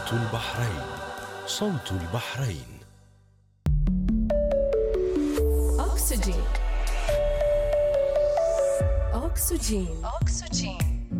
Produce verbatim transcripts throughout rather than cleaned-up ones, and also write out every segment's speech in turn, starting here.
صوت البحرين، صوت البحرين. أكسجين. أكسجين. أكسجين.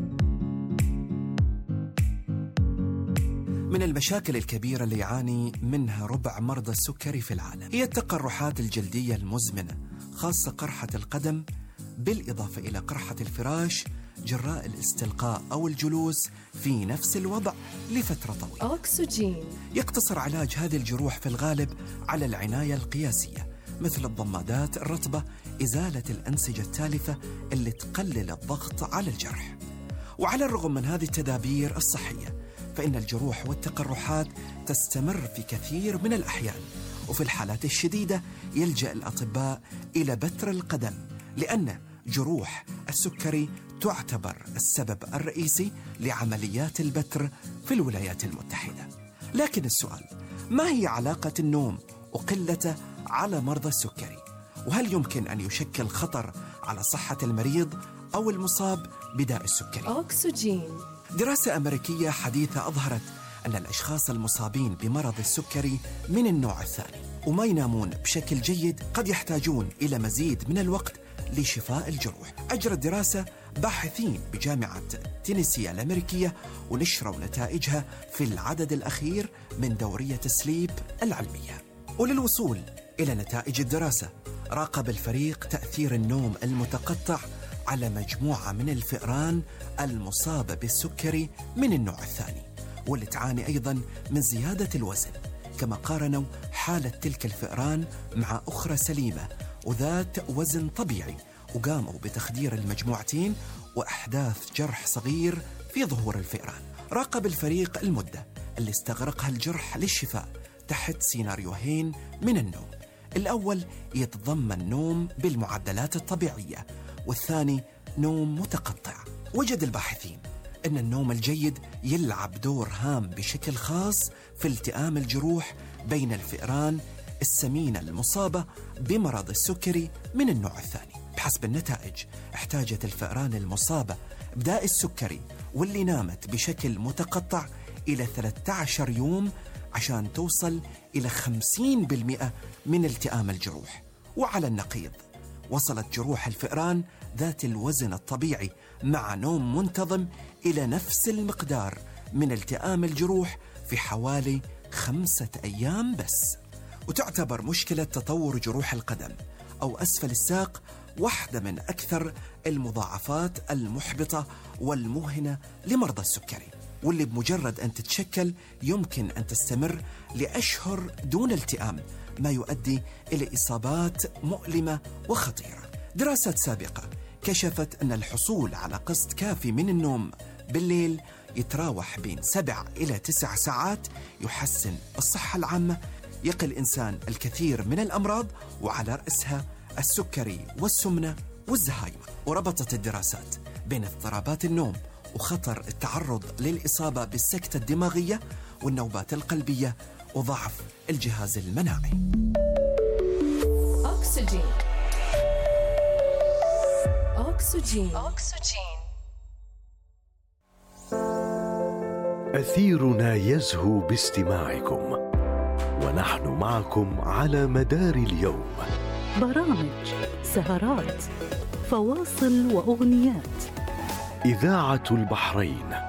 من المشاكل الكبيرة اللي يعاني منها ربع مرضى السكري في العالم هي التقرحات الجلدية المزمنة، خاصة قرحة القدم، بالإضافة إلى قرحة الفراش جراء الاستلقاء أو الجلوس في نفس الوضع لفترة طويلة. أكسجين. يقتصر علاج هذه الجروح في الغالب على العناية القياسية، مثل الضمادات الرطبة، إزالة الأنسجة التالفة اللي تقلل الضغط على الجرح. وعلى الرغم من هذه التدابير الصحية، فإن الجروح والتقرحات تستمر في كثير من الأحيان، وفي الحالات الشديدة يلجأ الأطباء إلى بتر القدم، لأن جروح السكري تعتبر السبب الرئيسي لعمليات البتر في الولايات المتحدة. لكن السؤال، ما هي علاقة النوم وقلته على مرضى السكري؟ وهل يمكن أن يشكل خطر على صحة المريض أو المصاب بداء السكري؟ أكسجين. دراسة أمريكية حديثة أظهرت أن الأشخاص المصابين بمرض السكري من النوع الثاني وما ينامون بشكل جيد قد يحتاجون إلى مزيد من الوقت لشفاء الجروح. أجرت دراسة باحثين بجامعة تينيسي الأمريكية ونشروا نتائجها في العدد الأخير من دورية سليب العلمية. وللوصول إلى نتائج الدراسة، راقب الفريق تأثير النوم المتقطع على مجموعة من الفئران المصابة بالسكري من النوع الثاني، واللي تعاني أيضاً من زيادة الوزن، كما قارنوا حالة تلك الفئران مع أخرى سليمة وذات وزن طبيعي، وقاموا بتخدير المجموعتين وإحداث جرح صغير في ظهور الفئران. راقب الفريق المدة اللي استغرقها الجرح للشفاء تحت سيناريوهين من النوم. الأول يتضمن نوم بالمعدلات الطبيعية، والثاني نوم متقطع. وجد الباحثين أن النوم الجيد يلعب دور هام بشكل خاص في التئام الجروح بين الفئران السمينة المصابة بمرض السكري من النوع الثاني. بحسب النتائج، احتاجت الفئران المصابة بداء السكري واللي نامت بشكل متقطع إلى ثلاثة عشر يوم عشان توصل إلى خمسين بالمئة من التئام الجروح. وعلى النقيض، وصلت جروح الفئران ذات الوزن الطبيعي مع نوم منتظم إلى نفس المقدار من التئام الجروح في حوالي خمسة أيام بس. وتعتبر مشكلة تطور جروح القدم أو أسفل الساق واحدة من أكثر المضاعفات المحبطة والمهنة لمرضى السكري، واللي بمجرد أن تتشكل يمكن أن تستمر لأشهر دون التئام، ما يؤدي إلى إصابات مؤلمة وخطيرة. دراسات سابقة كشفت أن الحصول على قسط كافي من النوم بالليل يتراوح بين سبع إلى تسع ساعات يحسن الصحة العامة، يقي الإنسان الكثير من الأمراض، وعلى رأسها السكري والسمنة والزهايمر. وربطت الدراسات بين اضطرابات النوم وخطر التعرض للإصابة بالسكتة الدماغية والنوبات القلبية وضعف الجهاز المناعي. أكسجين. أكسجين. أكسجين. أثيرنا يزهو باستماعكم، ونحن معكم على مدار اليوم. برامج، سهرات، فواصل وأغنيات. إذاعة البحرين.